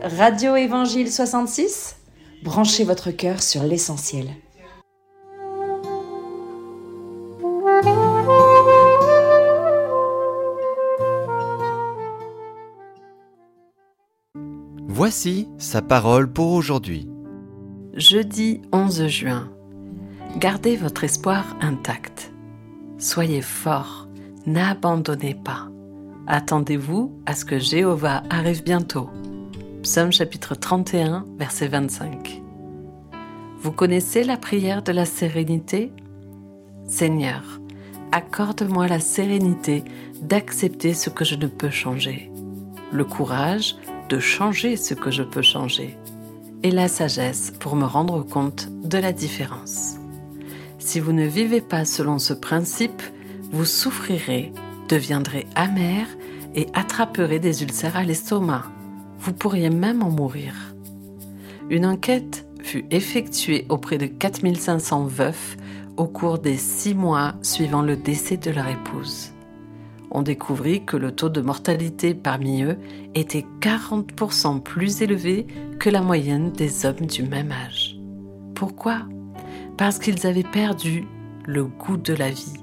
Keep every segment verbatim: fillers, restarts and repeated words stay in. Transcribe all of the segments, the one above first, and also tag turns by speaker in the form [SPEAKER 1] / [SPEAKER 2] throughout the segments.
[SPEAKER 1] Radio Évangile soixante-six, branchez votre cœur sur l'essentiel.
[SPEAKER 2] Voici sa parole pour aujourd'hui.
[SPEAKER 3] Jeudi onze juin. Gardez votre espoir intact. Soyez forts, n'abandonnez pas. Attendez-vous à ce que Jéhovah arrive bientôt. Psaume chapitre trente et un, verset vingt-cinq. Vous connaissez la prière de la sérénité ? Seigneur, accorde-moi la sérénité d'accepter ce que je ne peux changer, le courage de changer ce que je peux changer, et la sagesse pour me rendre compte de la différence. Si vous ne vivez pas selon ce principe, vous souffrirez, deviendrez amer et attraperez des ulcères à l'estomac. Vous pourriez même en mourir. Une enquête fut effectuée auprès de quatre mille cinq cents veufs au cours des six mois suivant le décès de leur épouse. On découvrit que le taux de mortalité parmi eux était quarante pour cent plus élevé que la moyenne des hommes du même âge. Pourquoi ? Parce qu'ils avaient perdu le goût de la vie.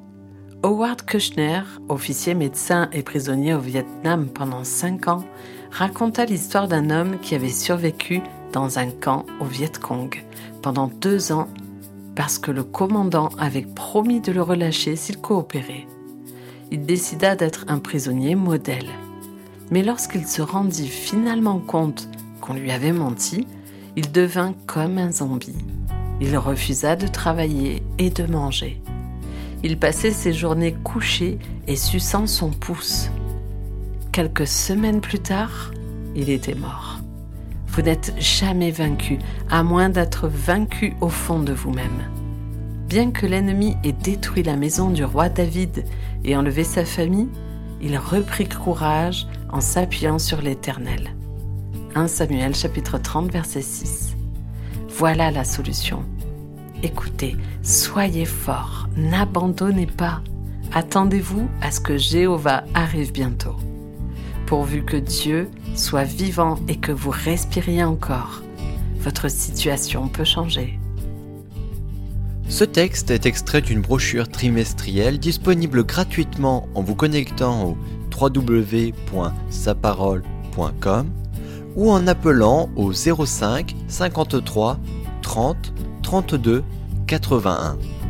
[SPEAKER 3] Howard Kushner, officier médecin et prisonnier au Vietnam pendant cinq ans, raconta l'histoire d'un homme qui avait survécu dans un camp au Viet Cong pendant deux ans parce que le commandant avait promis de le relâcher s'il coopérait. Il décida d'être un prisonnier modèle. Mais lorsqu'il se rendit finalement compte qu'on lui avait menti, il devint comme un zombie. Il refusa de travailler et de manger. Il passait ses journées couché et suçant son pouce. Quelques semaines plus tard, il était mort. Vous n'êtes jamais vaincu, à moins d'être vaincu au fond de vous-même. Bien que l'ennemi ait détruit la maison du roi David et enlevé sa famille, il reprit courage en s'appuyant sur l'Éternel. premier Samuel chapitre trente verset six. Voilà la solution. Écoutez, soyez forts, n'abandonnez pas. Attendez-vous à ce que Jéhovah arrive bientôt. Pourvu que Dieu soit vivant et que vous respiriez encore, votre situation peut changer.
[SPEAKER 2] Ce texte est extrait d'une brochure trimestrielle disponible gratuitement en vous connectant au w w w point sa parole point com ou en appelant au zéro cinq cinquante-trois trente trente-deux quatre-vingt-un.